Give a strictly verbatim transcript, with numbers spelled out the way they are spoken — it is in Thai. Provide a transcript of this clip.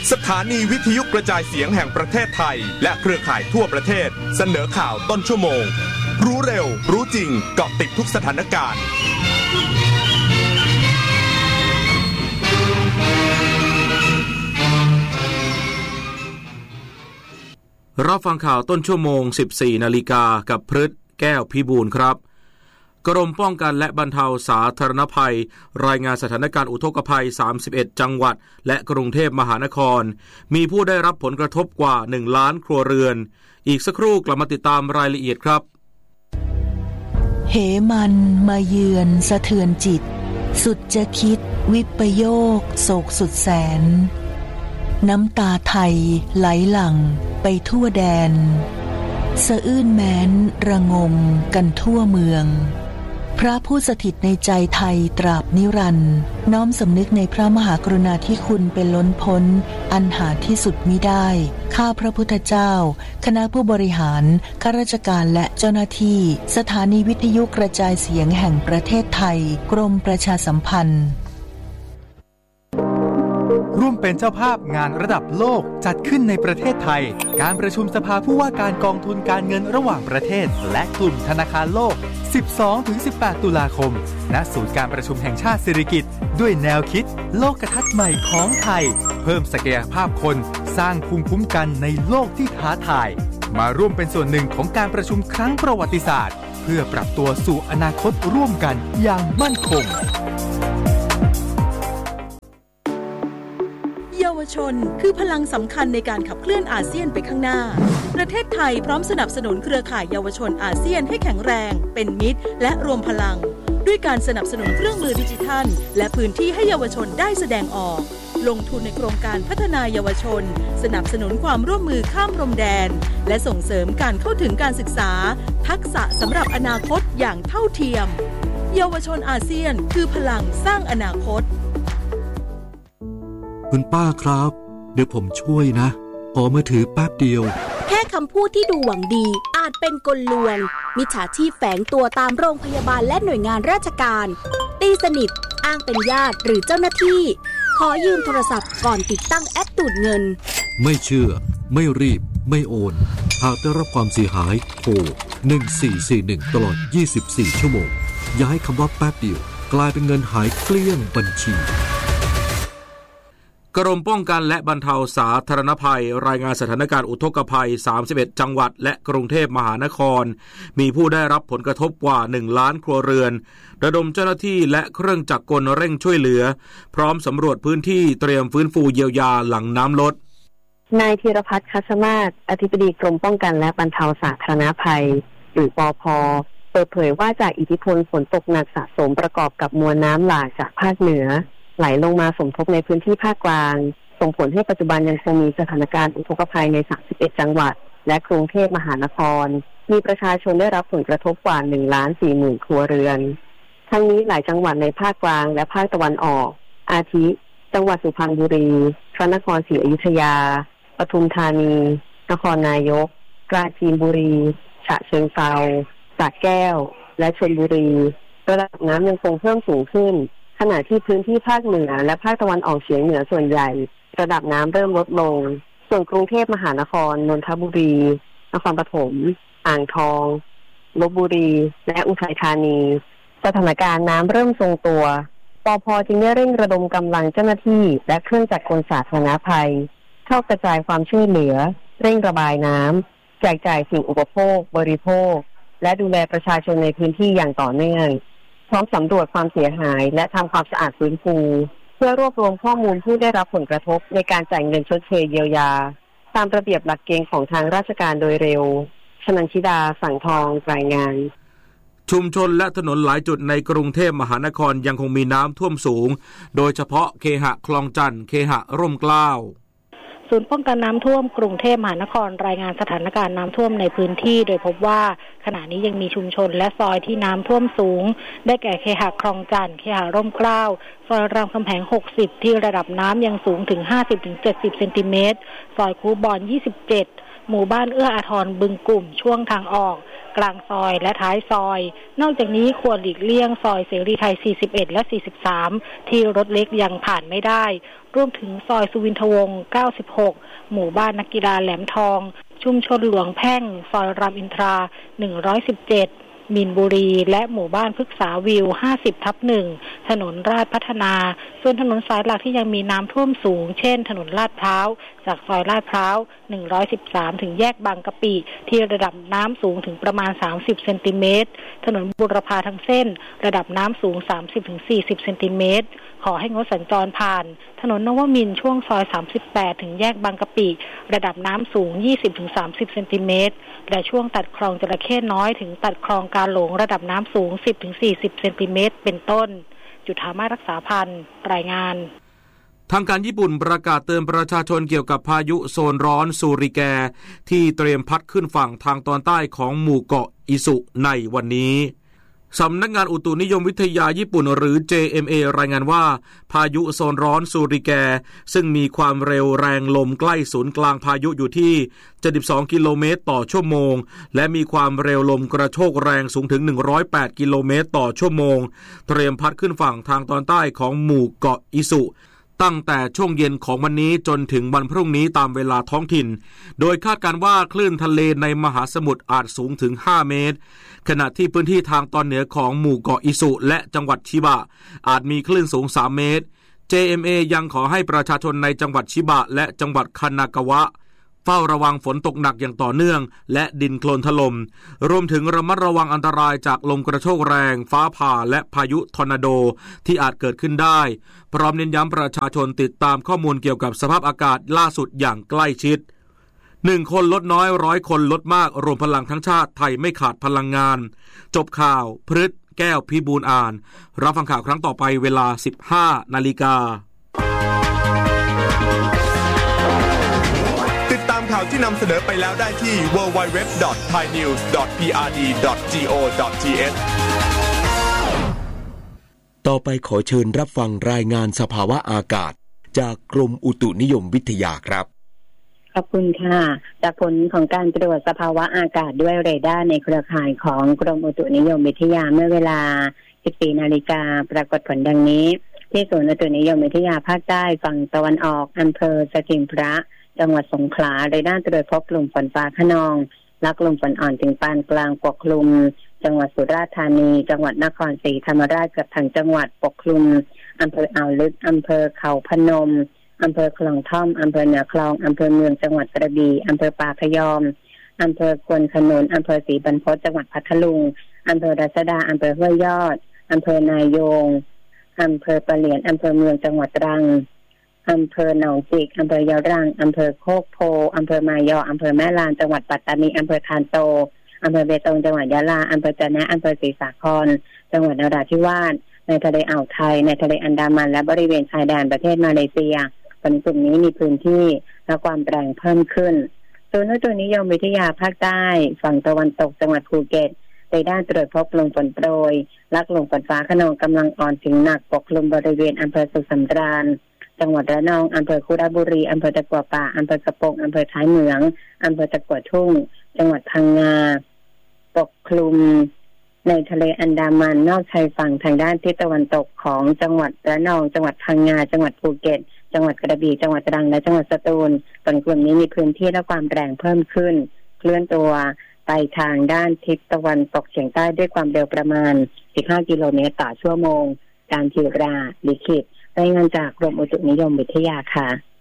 สถานีวิทยุกระจายเสียงแห่งประเทศไทยและเครือข่ายทั่วประเทศเสนอข่าวต้นชั่วโมงรู้เร็วรู้จริงเกาะติดทุกสถานการณ์รับฟังข่าวต้นชั่วโมง สิบสี่นาฬิกากับพฤทธิ์แก้วพิบูลครับกรมป้องกันและบรรเทาสาธารณภัยรายงานสถานการณ์อุทกภัยสามสิบเอ็ดจังหวัดและกรุงเทพมหานครมีผู้ได้รับผลกระทบกว่าหนึ่งล้านครัวเรือนอีกสักครู่กลับมาติดตามรายละเอียดครับเหมันมาเยือนสะเทือนจิตสุดจะคิดวิปโยคโศกสุดแสนน้ำตาไทยไหลหลั่งไปทั่วแดนสะอื้นแม้นระงมกันทั่วเมืองพระผู้สถิตในใจไทยตราบนิรันดร์น้อมสำนึกในพระมหากรุณาธิคุณเป็นล้นพ้นอันหาที่สุดมิได้ข้าพระพุทธเจ้าคณะผู้บริหารข้าราชการและเจ้าหน้าที่สถานีวิทยุกระจายเสียงแห่งประเทศไทยกรมประชาสัมพันธ์ร่วมเป็นเจ้าภาพงานระดับโลกจัดขึ้นในประเทศไทยการประชุมสภาผู้ว่าการกองทุนการเงินระหว่างประเทศและกลุ่มธนาคารโลก สิบสองถึงสิบแปด ตุลาคมณศูนย์การประชุมแห่งชาติสิริกิติ์ด้วยแนวคิดโลกทัศน์ใหม่ของไทยเพิ่มศักยภาพคนสร้างภูมิคุ้มกันในโลกที่ท้าทายมาร่วมเป็นส่วนหนึ่งของการประชุมครั้งประวัติศาสตร์เพื่อปรับตัวสู่อนาคตร่วมกันอย่างมั่นคงเยาวชนคือพลังสำคัญในการขับเคลื่อนอาเซียนไปข้างหน้าประเทศไทยพร้อมสนับสนุนเครือข่ายเยาวชนอาเซียนให้แข็งแรงเป็นมิตรและรวมพลังด้วยการสนับสนุนเครื่องมือดิจิทัลและพื้นที่ให้เยาวชนได้แสดงออกลงทุนในโครงการพัฒนาเยาวชนสนับสนุนความร่วมมือข้ามพรมแดนและส่งเสริมการเข้าถึงการศึกษาทักษะสำหรับอนาคตอย่างเท่าเทียมเยาวชนอาเซียนคือพลังสร้างอนาคตคุณป้าครับเดี๋ยวผมช่วยนะขอมือถือแป๊บเดียวแค่คำพูดที่ดูหวังดีอาจเป็นกลลวงมิจฉาชีพแฝงตัวตามโรงพยาบาลและหน่วยงานราชการตีสนิทอ้างเป็นญาติหรือเจ้าหน้าที่ขอยืมโทรศัพท์ก่อนติดตั้งแอปดูดเงินไม่เชื่อไม่รีบไม่โอนหากได้รับความเสียหายโทรหนึ่งสี่สี่หนึ่งตลอดยี่สิบสี่ชั่วโมงอย่าให้คำว่าแป๊บเดียวกลายเป็นเงินหายเกลี้ยงบัญชีกรมป้องกันและบรรเทาสาธารณภัยรายงานสถานการณ์อุทกภัยสามสิบเอ็ดจังหวัดและกรุงเทพมหานครมีผู้ได้รับผลกระทบกว่าหนึ่งล้านครัวเรือนระดมเจ้าหน้าที่และเครื่องจักรกลเร่งช่วยเหลือพร้อมสำรวจพื้นที่เตรียมฟื้นฟูเยียวยาหลังน้ำลดนายธีรพัฒน์คัชมาศอธิบดีกรมป้องกันและบรรเทาสาธารณภัยหรือปภ.เปิดเผยว่าจากอิทธิพลฝนตกหนักสะสมประกอบกับมวลน้ำหลากจากภาคเหนือไหลลงมาสมทบในพื้นที่ภาคกลางส่งผลให้ปัจจุบันยังคงมีสถานการณ์อุทกภัยในสามสิบเอ็ดจังหวัดและกรุงเทพมหานครมีประชาชนได้รับผลกระทบกว่า หนึ่งล้านสี่หมื่น ครัวเรือนทั้งนี้หลายจังหวัดในภาคกลางและภาคตะวันออกอาทิจังหวัดสุพรรณบุรีพระนครศรีอยุธยาปทุมธานีนครนายกปราจีนบุรีฉะเชิงเทราสระแก้วและชลบุรีระดับน้ำยังคงเพิ่มสูงขึ้นขณะที่พื้นที่ภาคเหนือและภาคตะวันออกเฉียงเหนือส่วนใหญ่ระดับน้ำเริ่มลดลงส่วนกรุงเทพมหานครนนทบุรีนครปฐมอ่างทองลพบุรีและอุทัยธานีสถานการณ์น้ำเริ่มทรงตัวปภ.จึงได้เร่งระดมกำลังเจ้าหน้าที่และเครื่องจักรกลสาธารณภัยเข้ากระจายความช่วยเหลือเร่งระบายน้ำแจกจ่ายสิ่งอุปโภคบริโภคและดูแลประชาชนในพื้นที่อย่างต่อเนื่องพร้อมสำรวจความเสียหายและทำความสะอาดฟื้นฟูเพื่อรวบรวมข้อมูลผู้ได้รับผลกระทบในการจ่ายเงินชดเชยเยียวยาตามระเบียบหลักเกณฑ์ของทางราชการโดยเร็วชนันชิดาสังทองรายงานชุมชนและถนนหลายจุดในกรุงเทพมหานครยังคงมีน้ำท่วมสูงโดยเฉพาะเคหะคลองจันทร์เคหะร่มเกล้าศูนย์ป้องกันน้ำท่วมกรุงเทพมหานครรายงานสถานการณ์น้ำท่วมในพื้นที่โดยพบว่าขณะนี้ยังมีชุมชนและซอยที่น้ำท่วมสูงได้แก่เคหะคลองจันทร์เคหะร่มเกล้าซอยรามคำแหงหกสิบที่ระดับน้ำยังสูงถึง ห้าสิบถึงเจ็ดสิบ เซนติเมตรซอยคูบอนยี่สิบเจ็ดหมู่บ้านเอื้ออาทรบึงกลุ่มช่วงทางออกกลางซอยและท้ายซอยนอกจากนี้ควรหลีกเลี่ยงซอยเสรีไทยสี่สิบเอ็ดและสี่สิบสามที่รถเล็กยังผ่านไม่ได้รวมถึงซอยสุวินทวงศ์เก้าสิบหกหมู่บ้านนักกีฬาแหลมทองชุมชนหลวงแพ่งซอยรามอินทราหนึ่งร้อยสิบเจ็ดมีนบุรีและหมู่บ้านพฤกษาวิว ห้าสิบทับหนึ่ง ถนนราชพัฒนาส่วนถนนสายหลักที่ยังมีน้ำท่วมสูงเช่นถนนลาดพร้าวจากซอยลาดพร้าวหนึ่งร้อยสิบสามถึงแยกบางกะปิที่ระดับน้ำสูงถึงประมาณสามสิบเซนติเมตรถนนบุรพาทั้งเส้นระดับน้ำสูง สามสิบถึงสี่สิบเซนติเมตรขอให้งดสัญจรผ่านถนนนวมินทร์ช่วงซอยสามสิบแปดถึงแยกบางกะปิระดับน้ำสูง ยี่สิบถึงสามสิบเซนติเมตรและช่วงตัดคลองจระเข้น้อยถึงตัดคลองกาหลงระดับน้ำสูง สิบถึงสี่สิบเซนติเมตรเป็นต้นจุฑามาสรักษาพันธ์รายงานทางการญี่ปุ่นประกาศเตือนประชาชนเกี่ยวกับพายุโซนร้อนซูริแกที่เตรียมพัดขึ้นฝั่งทางตอนใต้ของหมู่เกาะอิสุในวันนี้สำนักงานอุตุนิยมวิทยาญี่ปุ่นหรือ เจ เอ็ม เอ รายงานว่าพายุโซนร้อนซูริแกซึ่งมีความเร็วแรงลมใกล้ศูนย์กลางพายุอยู่ที่เจ็ดสิบสองกิโลเมตรต่อชั่วโมงและมีความเร็วลมกระโชกแรงสูงถึงหนึ่งร้อยแปดกิโลเมตรต่อชั่วโมงเตรียมพัดขึ้นฝั่งทางตอนใต้ของหมู่เกาะอิสุตั้งแต่ช่วงเย็นของวันนี้จนถึงวันพรุ่งนี้ตามเวลาท้องถิ่นโดยคาดการณ์ว่าคลื่นทะเลในมหาสมุทรอาจสูงถึงห้าเมตรขณะที่พื้นที่ทางตอนเหนือของหมู่เกาะอิสุและจังหวัดชิบะอาจมีคลื่นสูงสามเมตร เจ เอ็ม เอ ยังขอให้ประชาชนในจังหวัดชิบะและจังหวัดคานากาวะเฝ้าระวังฝนตกหนักอย่างต่อเนื่องและดินโคลนถล่มรวมถึงระมัดระวังอันตรายจากลมกระโชกแรงฟ้าผ่าและพายุทอร์นาโดที่อาจเกิดขึ้นได้พร้อมเน้นย้ำประชาชนติดตามข้อมูลเกี่ยวกับสภาพอากาศล่าสุดอย่างใกล้ชิดหนึ่งคนลดน้อยร้อยคนลดมากรวมพลังทั้งชาติไทยไม่ขาดพลังงานจบข่าวพฤษแก้วพิบูลอ่านรับฟังข่าวครั้งต่อไปเวลา สิบห้านาฬิกาติดตามข่าวที่นำเสนอไปแล้วได้ที่ ดับเบิลยู ดับเบิลยู ดับเบิลยู ดอท ไทยนิวส์ ดอท พี อาร์ ดี ดอท จี โอ ดอท ที เอชต่อไปขอเชิญรับฟังรายงานสภาวะอากาศจากกรมอุตุนิยมวิทยาครับขอบคุณค่ะจากผลของการตรวจสภาวะอากาศด้วยเรดาร์ในเครือข่ายของกรมอุตุนิยมวิทยาเมื่อเวลา สิบสี่นาฬิกาปรากฏผลดังนี้ที่ศูนย์อุตุนิยมวิทยาภาคใต้ฝั่งตะวันออกอำเภอสถิงพระจังหวัดสงขลาเรดาร์ตรวจพบกลุ่มฝนฟ้าคะนองและกลุ่มฝนอ่อนถึงปานกลางปกคลุมจังหวัดสุราษฎร์ธานีจังหวัดนครศรีธรรมราชเกือบทั้งจังหวัดปกคลุมอำเภออ่าวลึกอำเภอเขาพนมอำเภอคลองท่อมอำเภอเหนือคลองอำเภอเมืองจังหวัดกระบี่อำเภอป่าพยอมอำเภอควนขนุนอำเภอศรีบรรพตจังหวัดพัทลุงอำเภอรัศดาอำเภอห้วยยอดอำเภอนายงอำเภอปะเหลียนอำเภอเมืองจังหวัดตรังอำเภอหนองจิกอำเภอยะรังอำเภอโคกโพอำเภอมายออำเภอแม่ลานจังหวัดปัตตานีอำเภอทานโตอำเภอเบตงจังหวัดยะลาอำเภอจะนะอำเภอศรีสาครจังหวัดนราธิวาสในทะเลอ่าวไทยในทะเลอันดามันและบริเวณชายแดนประเทศมาเลเซียฝนกลุ่มนี้มีพื้นที่และความแรงเพิ่มขึ้นศูนย์อุตุนิยมวิทยาภาคใต้ฝั่งตะวันตกจังหวัดภูเก็ตเรดาร์ตรวจพบลมฝนโปรยและลมฝนฟ้าคะนองกำลังอ่อนถึงหนักปกคลุมบริเวณอำเภอสุขสำราญจังหวัดระนองอำเภอคุระบุรีอำเภอตะกั่วป่าอำเภอกระโปงอำเภอท้ายเหมืองอำเภอตะกั่วทุ่งจังหวัดพังงาปกคลุมในทะเลอันดามันนอกชายฝั่งทางด้านทิศตะวันตกของจังหวัดระนองจังหวัดพังงาจังหวัดภูเก็ตจังหวัดกระบี่จังหวัดตรังและจังหวัดสตูลฝนกลุ่มนี้มีพื้นที่และความแรงเพิ่มขึ้นเคลื่อนตัวไปทางด้านทิศตะวันตกเฉียงใต้ด้วยความเร็วประมาณสิบห้ากิโลเมตรต่อชั่วโมงการจิราลิขิตรายงานจากกรมอุตุนิยมวิทยาค่ะ